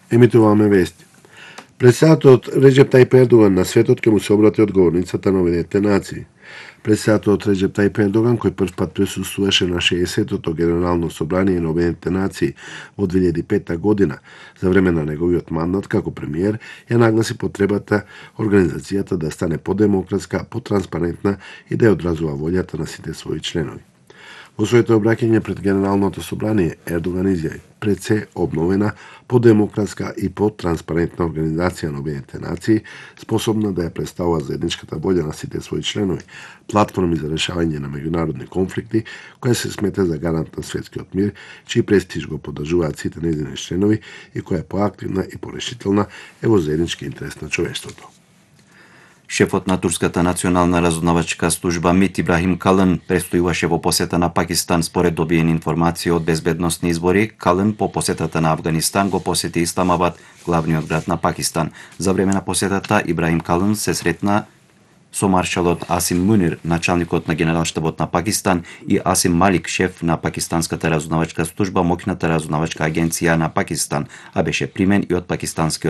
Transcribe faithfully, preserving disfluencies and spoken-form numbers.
Емитуваме вести. Председателот Реџеп Тајип Ердоган на светот ќе му се обрати одговорницата на Обединетите нации. Председателот Реџеп Тајип Ердоган, кој прв пат присуствуваше на шеесеттото Генерално собрание на Обединетите нации во две илјади и петта година, за време на неговиот мандат како премиер, ја нагласи потребата организацијата да стане подемократска, потранспарентна и да ја одразува волјата на сите своји членови. Во своето обраќање пред Генералното собрание, Ердоган изјави: пред се обновена, подемократска и потранспарентна организација на Обединетите нации, способна да ја представува заедничката волја на сите своји членови, платформи за решавање на меѓународни конфликти, која се смета за гарант на светскиот мир, чиј престиж го поддржуваат сите нејзини членови и која е поактивна и порешителна е во заеднички интерес на човештвото. Шефот на турската национална разузнавачка служба МИТ Ибрахим Калын престојуваше во посета на Пакистан според добиени информации од безбедносни избори. Калын по посетата на Авганистан го посети Исламабад, главниот град на Пакистан. За време на посетата Ибрахим Калын се сретна со маршалот Асим Мунир, началникот на генералштабот на Пакистан, и Асим Малик, шеф на пакистанската разузнавачка служба, моќната разузнавачка агенција на Пакистан, а беше примен и од пакистанскиот